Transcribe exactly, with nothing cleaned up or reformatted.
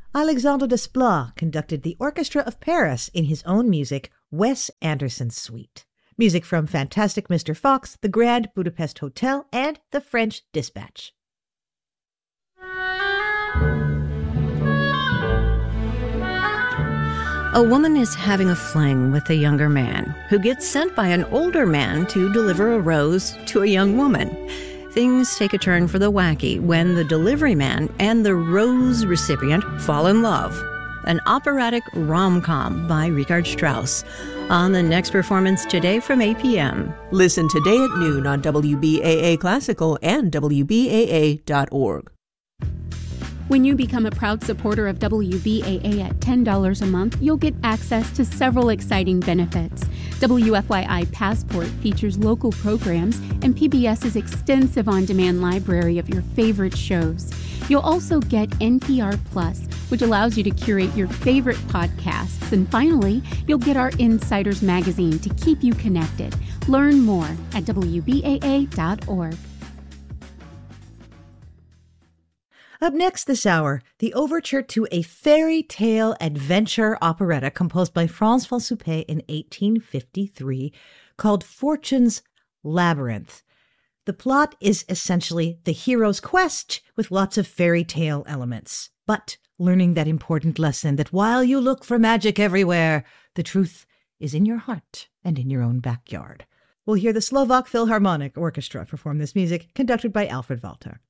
Alexandre Desplat conducted the Orchestra of Paris in his own music, Wes Anderson's Suite. Music from Fantastic Mister Fox, The Grand Budapest Hotel, and The French Dispatch. A woman is having a fling with a younger man who gets sent by an older man to deliver a rose to a young woman. Things take a turn for the wacky when the delivery man and the rose recipient fall in love. An operatic rom-com by Richard Strauss. On the next performance today from eight p.m. Listen today at noon on W B A A Classical and W B A A dot org. When you become a proud supporter of W B A A at ten dollars a month, you'll get access to several exciting benefits. W F Y I Passport features local programs and PBS's extensive on-demand library of your favorite shows. You'll also get N P R Plus, which allows you to curate your favorite podcasts. And finally, you'll get our Insiders magazine to keep you connected. Learn more at W B A A dot org. Up next this hour, the overture to a fairy tale adventure operetta composed by Franz-Paul Suppé in eighteen fifty-three called Fortune's Labyrinth. The plot is essentially the hero's quest with lots of fairy tale elements, but learning that important lesson that while you look for magic everywhere, the truth is in your heart and in your own backyard. We'll hear the Slovak Philharmonic Orchestra perform this music, conducted by Alfred Walter.